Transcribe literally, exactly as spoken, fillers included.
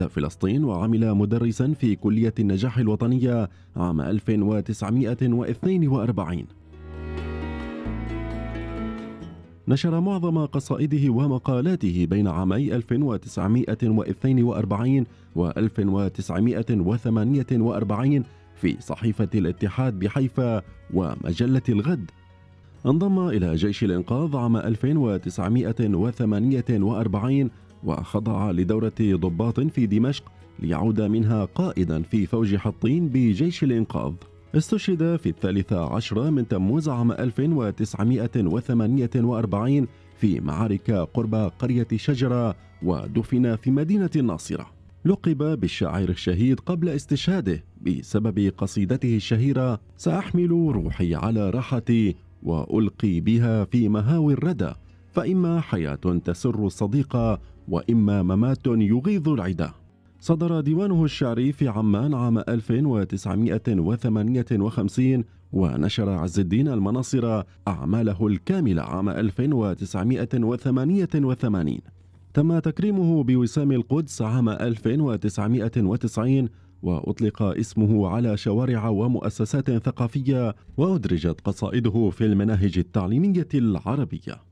فلسطين، وعمل مدرسا في كلية النجاح الوطنية عام ألف وتسعمائة واثنين وأربعين. نشر معظم قصائده ومقالاته بين عامي ألف وتسعمائة واثنين وأربعين و ألف وتسعمائة وثمانية وأربعين في صحيفة الاتحاد بحيفا ومجلة الغد. انضم إلى جيش الإنقاذ عام ألف وتسعمائة وثمانية وأربعين وخضع لدورة ضباط في دمشق ليعود منها قائدا في فوج حطين بجيش الإنقاذ. استشهد في الثالث عشر من تموز عام ألف وتسعمائة وثمانية وأربعين في معارك قرب قرية شجرة، ودفن في مدينة الناصرة. لقب بالشاعر الشهيد قبل استشهاده بسبب قصيدته الشهيرة: سأحمل روحي على راحتي وألقي بها في مهاوي الردى، فإما حياة تسر الصديق وإما ممات يغيظ العدا. صدر ديوانه الشعري في عمان عام ألف وتسعمائة وثمانية وخمسين، ونشر عز الدين المناصر أعماله الكاملة عام ألف وتسعمائة وثمانية وثمانين. تم تكريمه بوسام القدس عام ألف وتسعمائة وتسعين، وأطلق اسمه على شوارع ومؤسسات ثقافية، وأدرجت قصائده في المناهج التعليمية العربية.